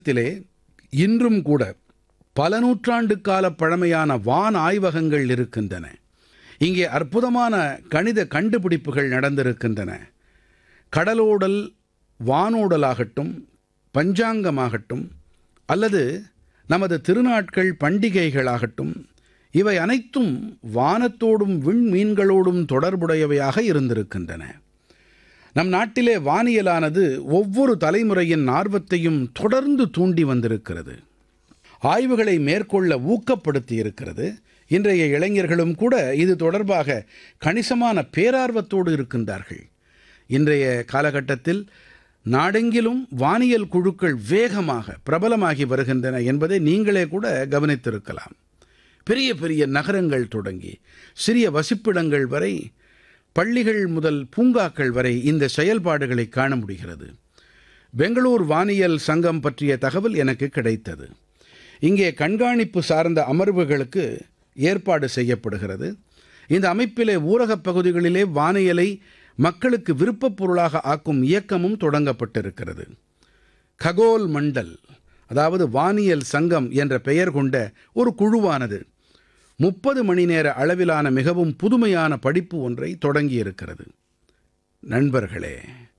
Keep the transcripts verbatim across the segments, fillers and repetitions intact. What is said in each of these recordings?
த்திலே இன்றும் கூட பல நூற்றாண்டு கால பழமையான வான் ஆய்வகங்கள் இருக்கின்றன. இங்கே அற்புதமான கணித கண்டுபிடிப்புகள் நடந்திருக்கின்றன. கடலோடல், வானோடலாகட்டும், பஞ்சாங்கமாகட்டும், அல்லது நமது திருநாட்கள் பண்டிகைகளாகட்டும், இவை அனைத்தும் வானத்தோடும் விண்மீன்களோடும் தொடர்புடையவையாக இருந்திருக்கின்றன. நம் நாட்டிலே வானியலானது ஒவ்வொரு தலைமுறையின் ஆர்வத்தையும் தொடர்ந்து தூண்டி வந்திருக்கிறது. ஆய்வுகளை மேற்கொள்ள ஊக்கப்படுத்தி இருக்கிறது. இன்றைய இளைஞர்களும் கூட இது தொடர்பாக கணிசமான பேரார்வத்தோடு இருக்கின்றார்கள். இன்றைய காலகட்டத்தில் நாடெங்கிலும் வானியல் குழுக்கள் வேகமாக பிரபலமாகி வருகின்றன என்பதை நீங்களே கூட கவனித்திருக்கலாம். பெரிய பெரிய நகரங்கள் தொடங்கி சிறிய வசிப்பிடங்கள் வரை, பள்ளிகள் முதல் பூங்காக்கள் வரை இந்த செயல்பாடுகளை காண முடிகிறது. பெங்களூர் வானியல் சங்கம் பற்றிய தகவல் எனக்கு கிடைத்தது. இங்கே கண்காணிப்பு சார்ந்த அமர்வுகளுக்கு ஏற்பாடு செய்யப்படுகிறது. இந்த அமைப்பிலே ஊரகப் பகுதிகளிலே வானியலை மக்களுக்கு விருப்பப் பொருளாக ஆக்கும் இயக்கமும் தொடங்கப்பட்டிருக்கிறது. ககோல் மண்டல், அதாவது வானியல் சங்கம் என்ற பெயர் கொண்ட ஒரு குழுவானது முப்பது மணி நேர அளவிலான மிகவும் புதுமையான படிப்பு ஒன்றை தொடங்கியிருக்கிறது. நண்பர்களே,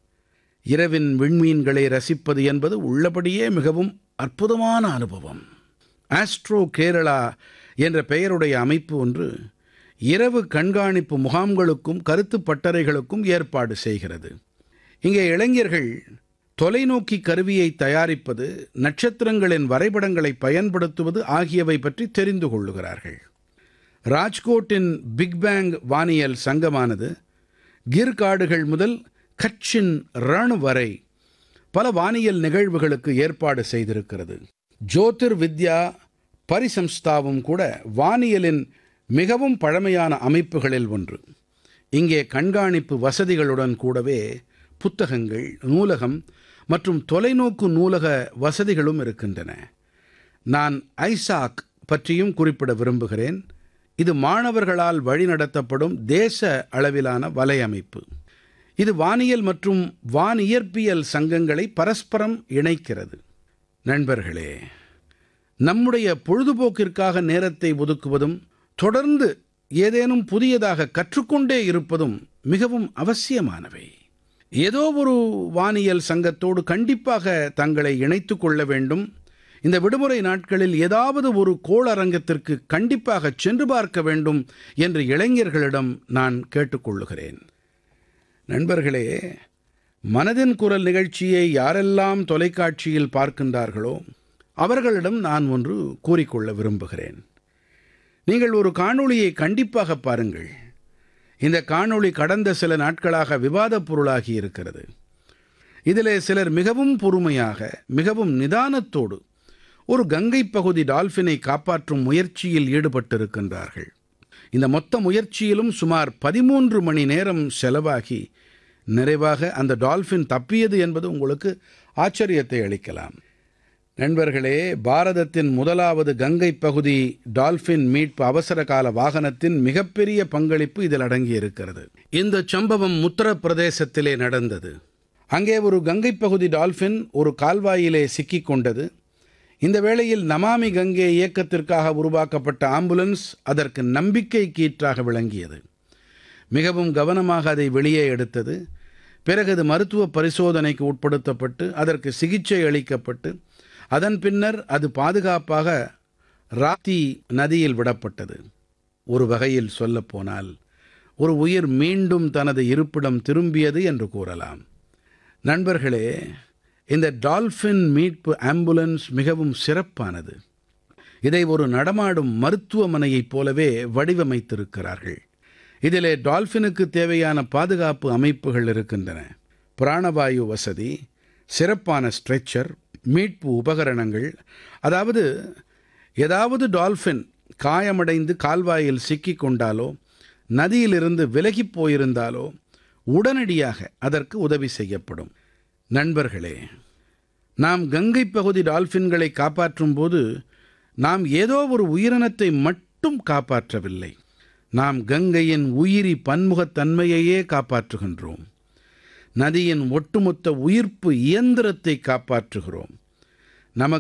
இரவின் விண்மீன்களை ரசிப்பது என்பது உள்ளபடியே மிகவும் அற்புதமான அனுபவம். ஆஸ்ட்ரோ கேரளா என்ற பெயருடைய அமைப்பு ஒன்று இரவு கண்காணிப்பு முகாம்களுக்கும் கருத்து பட்டறைகளுக்கும் ஏற்பாடு செய்கிறது. இங்கே இளைஞர்கள் தொலைநோக்கி கருவியை தயாரிப்பது, நட்சத்திரங்களின் வரைபடங்களை பயன்படுத்துவது ஆகியவை பற்றி தெரிந்து கொள்ளுகிறார்கள். ராஜ்கோட்டின் பிக் பேங் வானியல் சங்கமானது கிர் காடுகள் முதல் கட்சின் ரண் வரை பல வானியல் நிகழ்வுகளுக்கு ஏற்பாடு செய்திருக்கிறது. ஜோதிர் வித்யா பரிசம்ஸ்தாவும் கூட வானியலின் மிகவும் பழமையான அமைப்புகளில் ஒன்று. இங்கே கண்காணிப்பு வசதிகளுடன் கூடவே புத்தகங்கள், நூலகம் மற்றும் தொலைநோக்கு நூலக வசதிகளும் இருக்கின்றன. நான் ஐசாக் பற்றியும் குறிப்பிட விரும்புகிறேன். இது மாணவர்களால் வழிநடத்தப்படும் தேச அளவிலான வலையமைப்பு. இது வானியல் மற்றும் வானியற்பியல் சங்கங்களை பரஸ்பரம் இணைக்கிறது. நண்பர்களே, நம்முடைய பொழுதுபோக்கிற்காக நேரத்தை ஒதுக்குவதும் தொடர்ந்து ஏதேனும் புதியதாக கற்றுக்கொண்டே இருப்பதும் மிகவும் அவசியமானவை. ஏதோ ஒரு வானியல் சங்கத்தோடு கண்டிப்பாக தங்களை இணைத்துக் கொள்ள வேண்டும். இந்த விடுமுறை நாட்களில் ஏதாவது ஒரு கோளரங்கத்திற்கு கண்டிப்பாக சென்று பார்க்க வேண்டும் என்று இளைஞர்களிடம் நான் கேட்டுக்கொள்ளுகிறேன். நண்பர்களே, மனதின் குரல் நிகழ்ச்சியை யாரெல்லாம் தொலைக்காட்சியில் பார்க்கின்றார்களோ அவர்களிடம் நான் ஒன்று கூறிக்கொள்ள விரும்புகிறேன். நீங்கள் ஒரு காணொளியை கண்டிப்பாக பாருங்கள். இந்த காணொளி கடந்த சில நாட்களாக விவாதப் பொருளாகி இருக்கிறது. இதிலே சிலர் மிகவும் பொறுமையாக, மிகவும் நிதானத்தோடு ஒரு கங்கை பகுதி டால்ஃபினை காப்பாற்றும் முயற்சியில் ஈடுபட்டிருக்கின்றார்கள். இந்த மொத்த முயற்சியிலும் சுமார் பதிமூன்று மணி நேரம் செலவாகி நிறைவாக அந்த டால்ஃபின் தப்பியது என்பது உங்களுக்கு ஆச்சரியத்தை அளிக்கலாம். நண்பர்களே, பாரதத்தின் முதலாவது கங்கை பகுதி டால்ஃபின் மீட்பு அவசர கால வாகனத்தின் மிகப்பெரிய பங்களிப்பு இதில் அடங்கியிருக்கிறது. இந்த சம்பவம் உத்தரப்பிரதேசத்திலே நடந்தது. அங்கே ஒரு கங்கை பகுதி டால்ஃபின் ஒரு கால்வாயிலே சிக்கிக் கொண்டது. இந்த வேளையில் நமாமி கங்கே இயக்கத்திற்காக உருவாக்கப்பட்ட ஆம்புலன்ஸ் அதற்கு நம்பிக்கை கீற்றாக விளங்கியது. மிகவும் கவனமாக அதை வெளியே எடுத்தது. பிறகு அது மருத்துவ பரிசோதனைக்கு உட்படுத்தப்பட்டு அதற்கு சிகிச்சை அளிக்கப்பட்டு அதன் பின்னர் அது பாதுகாப்பாக ராப்தி நதியில் விடப்பட்டது. ஒரு வகையில் சொல்லப்போனால் ஒரு உயிர் மீண்டும் தனது இருப்பிடம் திரும்பியது என்று கூறலாம். நண்பர்களே, இந்த டால்ஃபின் மீட்பு ஆம்புலன்ஸ் மிகவும் சிறப்பானது. இதை ஒரு நடமாடும் மருத்துவமனையைப் போலவே வடிவமைத்திருக்கிறார்கள். இதிலே டால்ஃபினுக்கு தேவையான பாதுகாப்பு அமைப்புகள் இருக்கின்றன. பிராணவாயு வசதி, சிறப்பான ஸ்ட்ரெச்சர், மீட்பு உபகரணங்கள். அதாவது ஏதாவது டால்ஃபின் காயமடைந்து கால்வாயில் சிக்கிக் கொண்டாலோ நதியிலிருந்து விலகிப் போயிருந்தாலோ உடனடியாக அதற்கு உதவி செய்யப்படும். நண்பர்களே, நாம் கங்கை பகுதி டால்ஃபின்களை காப்பாற்றும் போது நாம் ஏதோ ஒரு உயிரினத்தை மட்டும் காப்பாற்றவில்லை. நாம் கங்கையின் உயிரி பன்முகத்தன்மையையே காப்பாற்றுகின்றோம். நதியின் ஒட்டுமொத்த உயிர்ப்பு இயந்திரத்தை காப்பாற்றுகிறோம். நமக்கு